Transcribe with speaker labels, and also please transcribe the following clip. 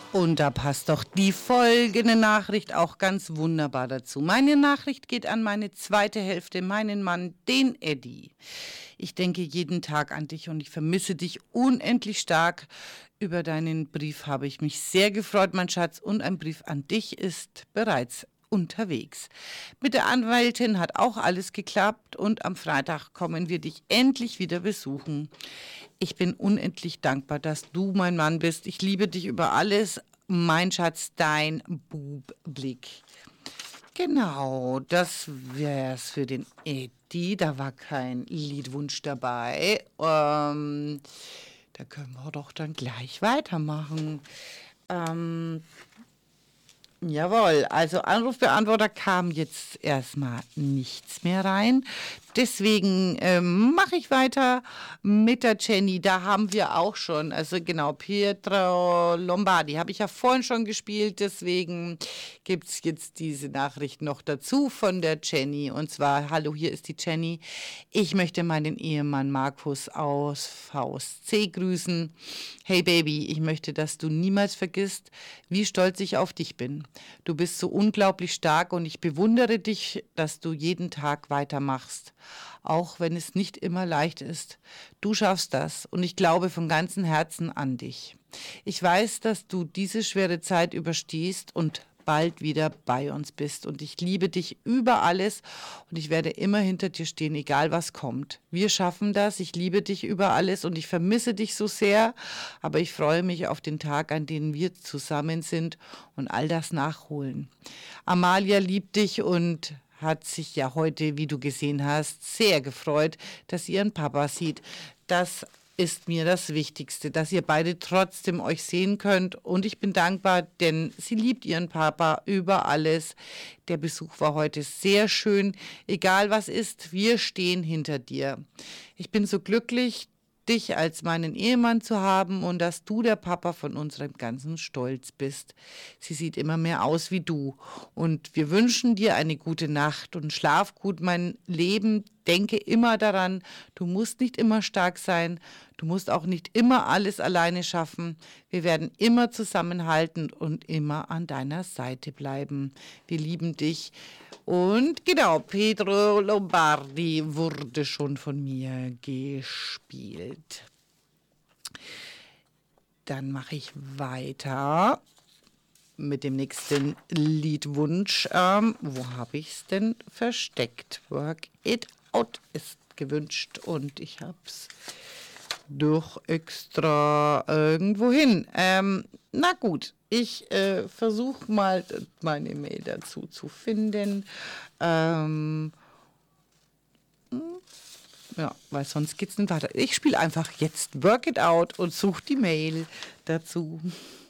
Speaker 1: Und da passt doch die folgende Nachricht auch ganz wunderbar dazu. Meine Nachricht geht an meine zweite Hälfte, meinen Mann, den Eddie. Ich denke jeden Tag an dich und ich vermisse dich unendlich stark. Über deinen Brief habe ich mich sehr gefreut, mein Schatz, und ein Brief an dich ist bereits unterwegs. Mit der Anwältin hat auch alles geklappt und am Freitag kommen wir dich endlich wieder besuchen. Ich bin unendlich dankbar, dass du mein Mann bist. Ich liebe dich über alles. Mein Schatz, dein Bubblick. Genau, das wär's für den Eddie. Da war kein Liedwunsch dabei. Da können wir doch dann gleich weitermachen. Jawohl, also Anrufbeantworter kam jetzt erstmal nichts mehr rein. Deswegen mache ich weiter mit der Jenny. Da haben wir auch schon, also genau, Pietro Lombardi habe ich ja vorhin schon gespielt. Deswegen gibt es jetzt diese Nachricht noch dazu von der Jenny. Und zwar, hallo, hier ist die Jenny. Ich möchte meinen Ehemann Markus aus VSC grüßen. Hey Baby, ich möchte, dass du niemals vergisst, wie stolz ich auf dich bin. Du bist so unglaublich stark und ich bewundere dich, dass du jeden Tag weitermachst. Auch wenn es nicht immer leicht ist. Du schaffst das und ich glaube von ganzem Herzen an dich. Ich weiß, dass du diese schwere Zeit überstehst und bald wieder bei uns bist. Und ich liebe dich über alles und ich werde immer hinter dir stehen, egal was kommt. Wir schaffen das. Ich liebe dich über alles und ich vermisse dich so sehr. Aber ich freue mich auf den Tag, an dem wir zusammen sind und all das nachholen. Amalia liebt dich und hat sich ja heute, wie du gesehen hast, sehr gefreut, dass sie ihren Papa sieht. Das ist mir das Wichtigste, dass ihr beide trotzdem euch sehen könnt. Und ich bin dankbar, denn sie liebt ihren Papa über alles. Der Besuch war heute sehr schön. Egal was ist, wir stehen hinter dir. Ich bin so glücklich, dich als meinen Ehemann zu haben und dass du der Papa von unserem ganzen Stolz bist. Sie sieht immer mehr aus wie du. Und wir wünschen dir eine gute Nacht und schlaf gut, mein Leben. Denke immer daran, du musst nicht immer stark sein, du musst auch nicht immer alles alleine schaffen. Wir werden immer zusammenhalten und immer an deiner Seite bleiben. Wir lieben dich. Und genau, Pietro Lombardi wurde schon von mir gespielt. Dann mache ich weiter mit dem nächsten Liedwunsch. Wo habe ich es denn versteckt? Work It Out ist gewünscht und ich habe es doch extra irgendwo hin. Na gut, ich versuche mal meine Mail dazu zu finden. Ja, weil sonst geht's nicht weiter. Ich spiele einfach jetzt Work It Out und suche die Mail dazu.